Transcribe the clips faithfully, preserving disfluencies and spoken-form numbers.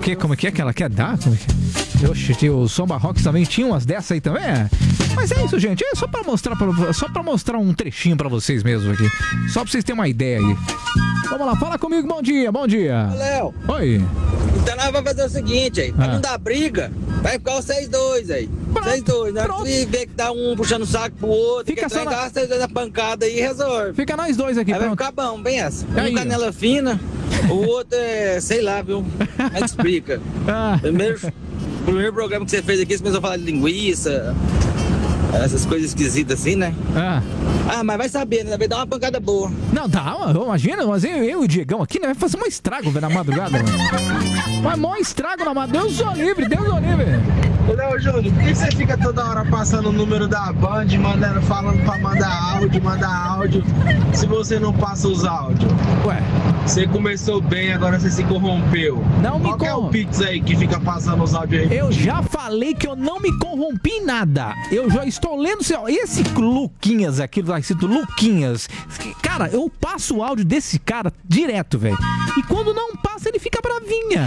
que? Como é que é que ela quer dar? Como é que... Oxe, o Samba Rock também tinha umas dessas aí também, é? Mas é isso, gente. É só pra mostrar, pra, só pra mostrar um trechinho pra vocês mesmo aqui. Só pra vocês terem uma ideia aí. Vamos lá, fala comigo. Bom dia, bom dia. Ô, Léo. Oi. Então nós vamos fazer o seguinte aí. Pra ah. não dar briga, vai ficar os seis dois aí. seis dois, né? Se vê que tá um puxando o saco pro outro, fica só na... seis dois na pancada aí e resolve. Fica nós dois aqui, aí pronto. Vai ficar bom, bem essa. Um aí, canela fina, o outro é, sei lá, viu? Mas explica. Ah. Primeiro, primeiro programa que você fez aqui, você começou a falar de linguiça, essas coisas esquisitas assim, né? Ah. Ah, mas vai saber, né? Vai dar uma pancada boa. Não, dá, imagina, mas eu, eu e o Diegão aqui, né? Vai fazer um estrago, velho, na madrugada, mano. Mas mó estrago na madrugada. Deus o livre, Deus o livre. Ô, Léo Júnior, por que você fica toda hora passando o número da Band, mandando, falando pra mandar áudio, mandar áudio, se você não passa os áudios? Ué? Você começou bem, agora você se corrompeu. Não me Qual que é o Pix aí que fica passando os áudios aí? Eu já falei que eu não me corrompi em nada. Eu já estou lendo seu... Esse Luquinhas aqui, tá escrito Luquinhas. Cara, eu passo o áudio desse cara direto, velho. E quando não passa, ele fica bravinha.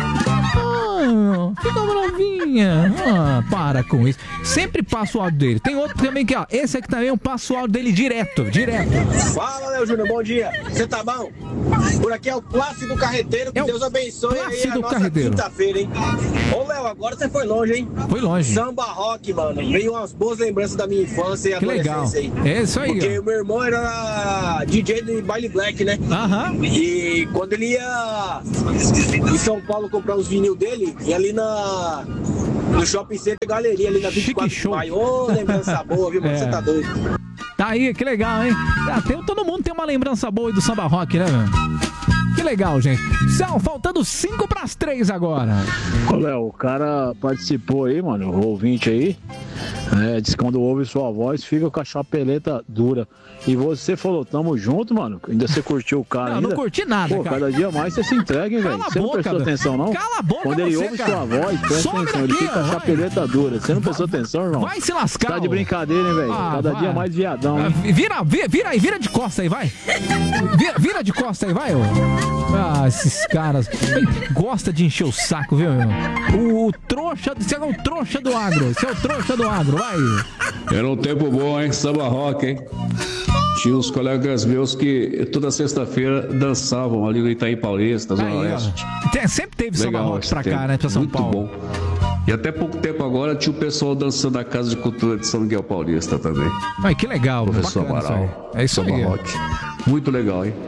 Ah, fica bravinha. Ah, para com isso. Sempre passo o áudio dele. Tem outro também que, ó. Esse aqui também eu passo o áudio dele direto, direto. Fala, Léo Júnior, bom dia. Você tá bom? Por aqui é o Plácido Carreteiro. Que é Deus abençoe aí a nossa quinta-feira, hein? Ô, Léo, agora você foi longe, hein? Foi longe. Samba rock, mano. Veio umas boas lembranças da minha infância e que adolescência legal. aí. É isso aí. Porque ó. o meu irmão era D J de baile black, né? Aham. E quando ele ia em São Paulo comprar os vinil dele, ia ali na... no Shopping Center Galeria, ali na vinte e quatro de maio. Ô, lembrança boa, viu, mano? Você é. tá doido. Tá aí, que legal, hein? Até todo mundo tem uma lembrança boa aí do Samba Rock, né, meu? Que legal, gente. São faltando cinco pras três agora. Ô, Léo, o cara participou aí, mano, o ouvinte aí. É, diz que quando ouve sua voz, fica com a chapeleta dura. E você falou, tamo junto, mano. Ainda você curtiu o cara não, ainda? Não, curti nada, Pô, cara. cada dia mais você se entrega, hein, velho? Você não prestou cara. atenção, não? Cala a boca, quando ele você, ouve cara. sua voz, presta Sogra atenção, ele aqui, fica com a vai. chapeleta dura. Você não prestou atenção, irmão? Vai se lascar. Tá de brincadeira, hein, velho? Ah, cada vai. dia mais viadão, hein? Vira, vira, vira aí, vira de costa aí, vai. Vira, vira de costa aí, vai, ô. Ah, esses caras. Gosta de encher o saco, viu, meu? O, o trouxa, você é o trouxa do agro. Você é o trouxa do agro, vai. Era um tempo bom, hein? Samba rock, hein? Tinha uns colegas meus que toda sexta-feira dançavam ali no Itaim Paulista, Zona Oeste. Tem, sempre teve Samba Rock pra cá, né? Pra São Muito Paulo. Bom. E até pouco tempo agora tinha o pessoal dançando na Casa de Cultura de São Miguel Paulista também. Ai, que legal. Professor Amaral. É isso Samba aí. Rock. Muito legal, hein?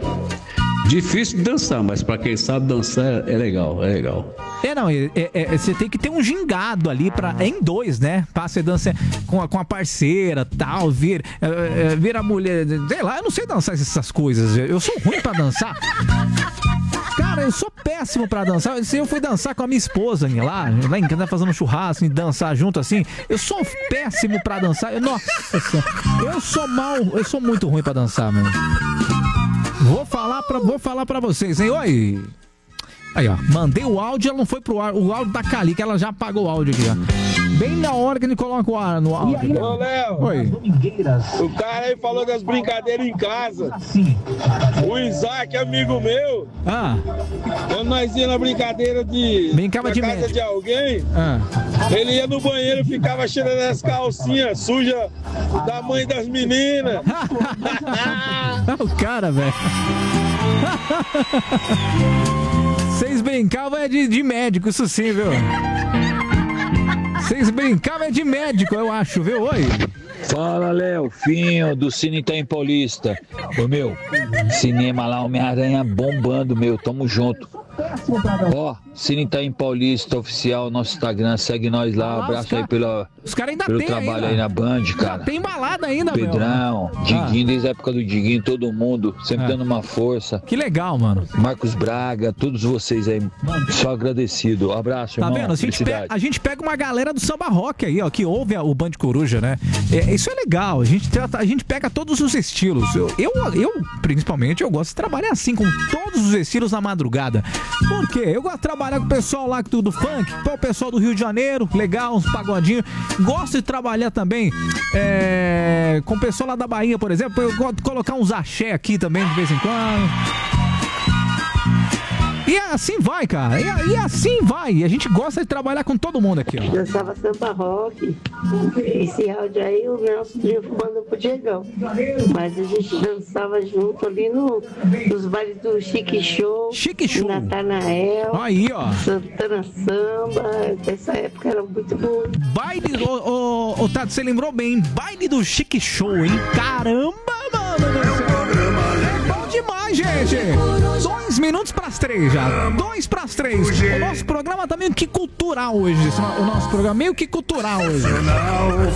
Difícil de dançar, mas pra quem sabe dançar é legal, é legal. É, não, é, é, é, você tem que ter um gingado ali pra, em dois, né? Pra você dançar com a, com a parceira, tal, vir, é, é, vir a mulher, sei lá, eu não sei dançar essas coisas, eu sou ruim pra dançar. Cara, eu sou péssimo pra dançar. Se eu fui dançar com a minha esposa lá, lá em casa fazendo um churrasco e dançar junto assim, eu sou péssimo pra dançar. Eu, nossa senhora, eu sou mal, eu sou muito ruim pra dançar, mano. Vou falar pra, vou falar pra vocês, hein? Oi! Aí, ó. Mandei o áudio, ela não foi pro ar. O áudio da Cali, que ela já apagou o áudio aqui, ó. Bem na hora que ele coloca o ar no áudio. Ô, Léo. Oi. O cara aí falou das brincadeiras em casa. O Isaac, amigo meu. Ah. Quando nós ia na brincadeira de... Brincava na de casa médico. de alguém. Ah. Ele ia no banheiro e ficava cheirando as calcinhas sujas da mãe das meninas. O cara, velho. Vocês brincavam é de, de médico, isso sim, viu? Vocês brincavam é de médico, eu acho, viu? Oi. Fala, Léo, Finho, do Cine Itaim Paulista. Ô, meu, cinema lá, Homem-Aranha bombando, meu, tamo junto. Ó, Cine Itaim Paulista oficial, nosso Instagram, segue nós lá, Ah, abraço cara, aí pela, os cara ainda pelo tem trabalho ainda. aí na Band, cara. Tem balada ainda, Pedrão, meu. Diguinho, Ah. desde a época do Diguinho, todo mundo, sempre Ah. dando uma força. Que legal, mano. Marcos Braga, todos vocês aí, só agradecido. Abraço, Tá irmão. vendo? A gente, pega, Felicidade. a gente pega uma galera do Samba Rock aí, ó, que ouve a- o Band Coruja, né? É, isso é legal. A gente, trata, a gente pega todos os estilos. Eu, eu, eu, principalmente, eu gosto de trabalhar assim, com todos os estilos na madrugada. Por quê? Eu gosto de trabalhar com o pessoal lá do, do funk, o pessoal do Rio de Janeiro, legal, uns pagodinhos. Gosto de trabalhar também é, com o pessoal lá da Bahia, por exemplo. Eu gosto de colocar uns axé aqui também, de vez em quando. E e assim vai, cara. E, e assim vai. E a gente gosta de trabalhar com todo mundo aqui, ó. Dançava samba rock. Esse áudio aí, o nosso triunfo mandou pro Diegão. Mas a gente dançava junto ali no, nos bailes do Chique Show. Chique Show. Natanael. Aí, ó. Santana Samba. Essa época era muito boa. Baile, ô, ô, ô, Tato, você lembrou bem. Baile do Chique Show, hein? Caramba, mano do céu. É bom demais, gente. Dois minutos pras três já. Dois pras três. O nosso programa tá meio que cultural hoje. O nosso programa meio que cultural hoje.